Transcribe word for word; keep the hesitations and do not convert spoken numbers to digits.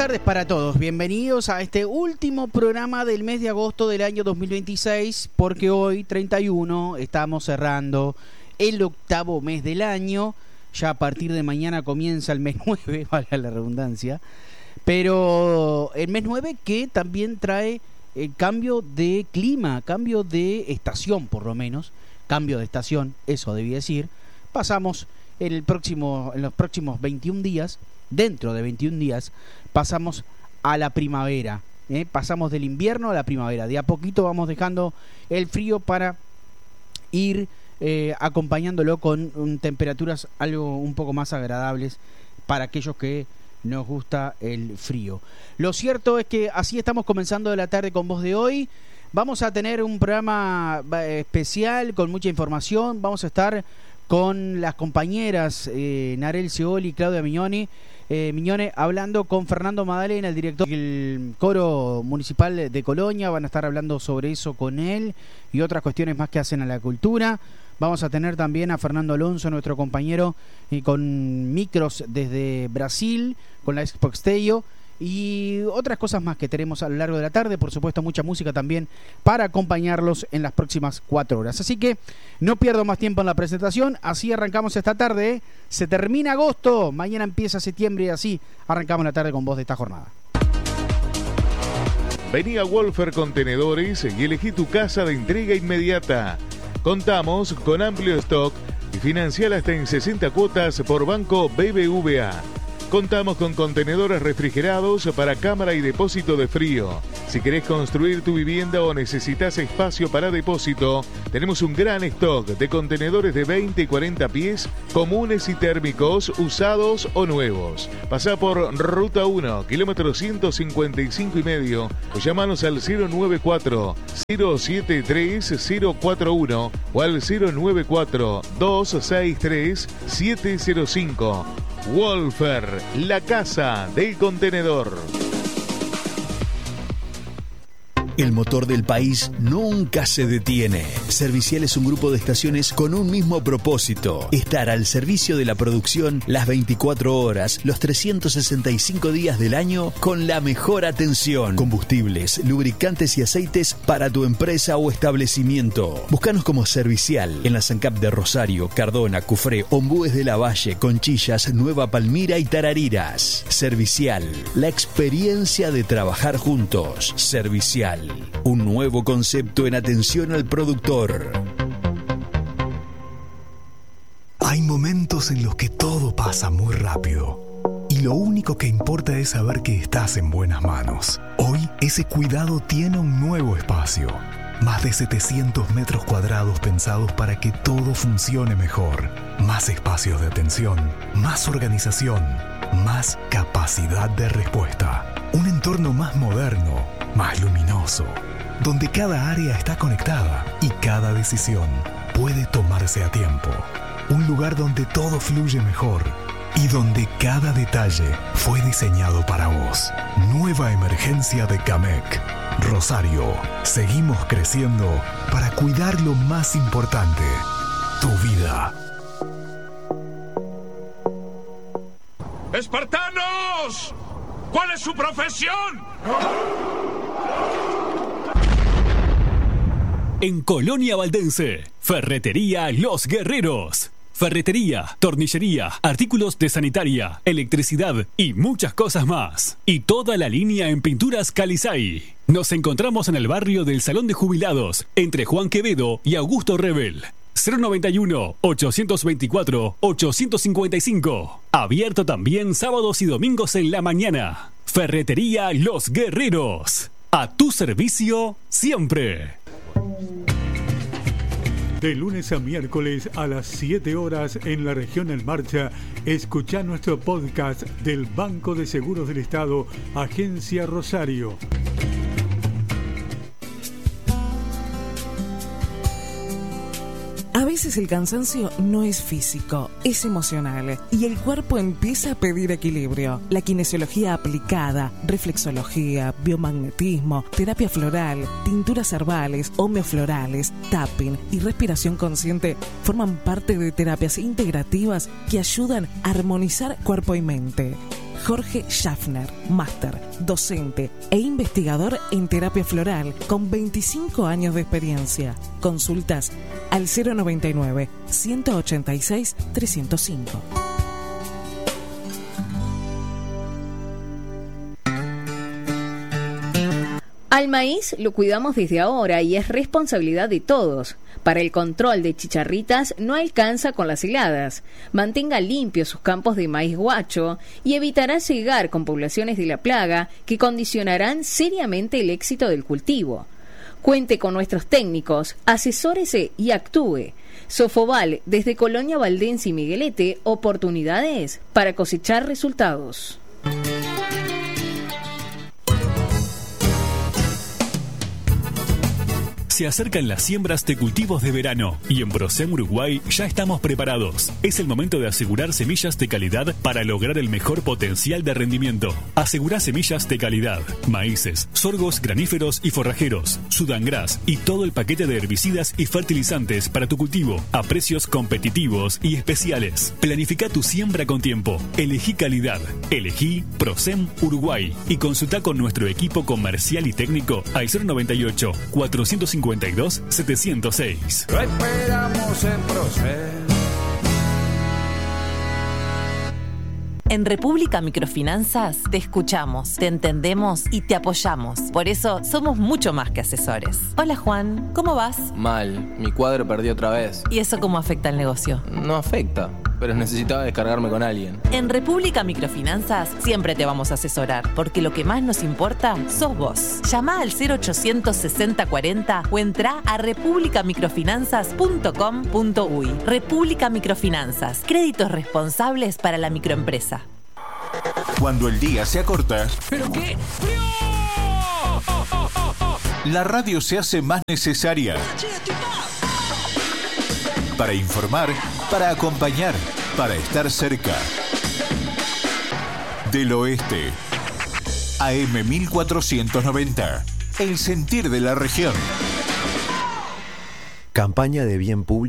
tardes para todos. Bienvenidos a este último programa del mes de agosto del año dos mil veintiséis, porque hoy, treinta y uno, estamos cerrando el octavo mes del año. Ya a partir de mañana comienza el mes nueve, valga la redundancia. Pero el mes nueve que también trae el cambio de clima, cambio de estación por lo menos. Cambio de estación, eso debía decir. Pasamos en, el próximo, en los próximos veintiún días, dentro de veintiún días, pasamos a la primavera. ¿eh? Pasamos del invierno a la primavera. De a poquito vamos dejando el frío para ir eh, acompañándolo con um, temperaturas algo un poco más agradables para aquellos que nos gusta el frío. Lo cierto es que así estamos comenzando la tarde con Voz de Hoy. Vamos a tener un programa especial con mucha información. Vamos a estar con las compañeras eh, Narel Seoli y Claudia Mignoni, eh, Mignone, hablando con Fernando Madalena, el director del Coro Municipal de Colonia. Van a estar hablando sobre eso con él y otras cuestiones más que hacen a la cultura. Vamos a tener también a Fernando Alonso, nuestro compañero, eh, con micros desde Brasil, con la Expo Extello, y otras cosas más que tenemos a lo largo de la tarde. Por supuesto, mucha música también para acompañarlos en las próximas cuatro horas. Así que no pierdo más tiempo en la presentación. Así arrancamos esta tarde. ¿eh? Se termina agosto, mañana empieza septiembre y así arrancamos la tarde con Voz de esta jornada. Vení a Wolfer Contenedores y elegí tu casa de entrega inmediata. Contamos con amplio stock y financiar hasta en sesenta cuotas por Banco B B V A. Contamos con contenedores refrigerados para cámara y depósito de frío. Si querés construir tu vivienda o necesitas espacio para depósito, tenemos un gran stock de contenedores de veinte y cuarenta pies, comunes y térmicos, usados o nuevos. Pasá por Ruta uno, kilómetro ciento cincuenta y cinco y medio, o llamanos al cero nueve cuatro, cero siete tres, cero cuatro uno o al cero nueve cuatro, dos seis tres, siete cero cinco. Wolfer, la casa del contenedor. El motor del país nunca se detiene. Servicial es un grupo de estaciones con un mismo propósito: estar al servicio de la producción las veinticuatro horas, los trescientos sesenta y cinco días del año, con la mejor atención. Combustibles, lubricantes y aceites para tu empresa o establecimiento. Búscanos como Servicial en la SANCAP de Rosario, Cardona, Cufré, Ombúes de la Valle, Conchillas, Nueva Palmira y Tarariras. Servicial, la experiencia de trabajar juntos. Servicial, un nuevo concepto en atención al productor. Hay momentos en los que todo pasa muy rápido y lo único que importa es saber que estás en buenas manos. Hoy ese cuidado tiene un nuevo espacio. Más de setecientos metros cuadrados pensados para que todo funcione mejor. Más espacios de atención, más organización, más capacidad de respuesta. Un entorno más moderno, más luminoso, donde cada área está conectada y cada decisión puede tomarse a tiempo. Un lugar donde todo fluye mejor y donde cada detalle fue diseñado para vos. Nueva emergencia de Camec. Rosario, seguimos creciendo para cuidar lo más importante, tu vida. ¡Espartanos! ¿Cuál es su profesión? En Colonia Valdense, Ferretería Los Guerreros. Ferretería, tornillería, artículos de sanitaria, electricidad y muchas cosas más. Y toda la línea en pinturas Calizay. Nos encontramos en el barrio del Salón de Jubilados, entre Juan Quevedo y Augusto Rebel. cero noventa y uno, ochocientos veinticuatro, ochocientos cincuenta y cinco. Abierto también sábados y domingos en la mañana. Ferretería Los Guerreros. A tu servicio siempre. De lunes a miércoles a las siete horas en la región En Marcha, escuchá nuestro podcast del Banco de Seguros del Estado, Agencia Rosario. A veces el cansancio no es físico, es emocional y el cuerpo empieza a pedir equilibrio. La kinesiología aplicada, reflexología, biomagnetismo, terapia floral, tinturas herbales, homeoflorales, tapping y respiración consciente forman parte de terapias integrativas que ayudan a armonizar cuerpo y mente. Jorge Schaffner, máster, docente e investigador en terapia floral con veinticinco años de experiencia. Consultas al cero noventa y nueve, ciento ochenta y seis, trescientos cinco. Al maíz lo cuidamos desde ahora y es responsabilidad de todos. Para el control de chicharritas no alcanza con las heladas. Mantenga limpios sus campos de maíz guacho y evitará cegar con poblaciones de la plaga que condicionarán seriamente el éxito del cultivo. Cuente con nuestros técnicos, asesórese y actúe. Sofoval, desde Colonia Valdense y Miguelete, oportunidades para cosechar resultados. Se acercan las siembras de cultivos de verano y en Procem Uruguay ya estamos preparados. Es el momento de asegurar semillas de calidad para lograr el mejor potencial de rendimiento. Asegura semillas de calidad, maíces, sorgos graníferos y forrajeros, Sudangras y todo el paquete de herbicidas y fertilizantes para tu cultivo a precios competitivos y especiales. Planifica tu siembra con tiempo. Elegí calidad. Elegí Procem Uruguay y consulta con nuestro equipo comercial y técnico al cero noventa y ocho, cuatrocientos cincuenta y dos, setecientos seis. Lo esperamos en Procem. En República Microfinanzas te escuchamos, te entendemos y te apoyamos. Por eso somos mucho más que asesores. Hola Juan, ¿cómo vas? Mal, mi cuadro perdió otra vez. ¿Y eso cómo afecta al negocio? No afecta, pero necesitaba descargarme con alguien. En República Microfinanzas siempre te vamos a asesorar, porque lo que más nos importa sos vos. Llama al cero ochocientos sesenta cuarenta o entra a república microfinanzas punto com punto uy. República Microfinanzas, créditos responsables para la microempresa. Cuando el día se acorta, ¿pero qué? la radio se hace más necesaria. Para informar, para acompañar, para estar cerca. Del Oeste, A M mil cuatrocientos noventa, el sentir de la región. Campaña de bien público.